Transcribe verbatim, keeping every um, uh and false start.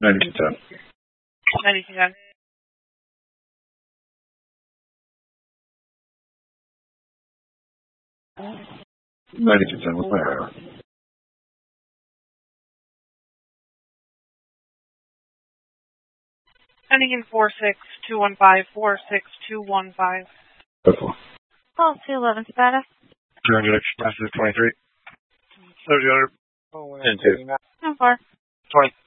ninety-two ten. ninety-two ten. ninety-two ten, what's my error? Ending in four six two one five, four six two one five. Okay. Call two eleven, Savannah. two hundred Express is twenty-three. thirty hundred. And two. How far? twenty.